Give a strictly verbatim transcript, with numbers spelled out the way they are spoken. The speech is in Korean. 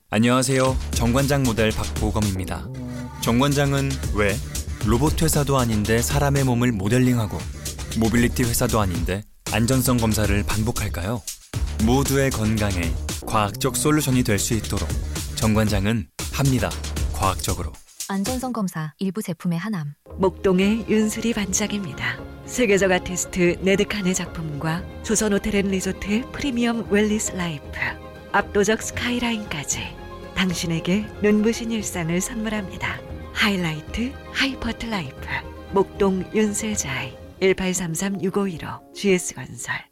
안녕하세요. 정관장 모델 박보검입니다. 정관장은 왜 로봇 회사도 아닌데 사람의 몸을 모델링하고 모빌리티 회사도 아닌데 안전성 검사를 반복할까요? 모두의 건강에 과학적 솔루션이 될 수 있도록 정관장은 합니다. 과학적으로. 안전성 검사 일부 제품의 하남. 목동의 윤수리 반짝입니다. 세계적 아티스트 네드칸의 작품과 조선호텔앤리조트의 프리미엄 웰리스 라이프, 압도적 스카이라인까지 당신에게 눈부신 일상을 선물합니다. 하이라이트 하이퍼트 라이프 목동 윤슬자이 일팔삼삼 육오일오 지에스건설.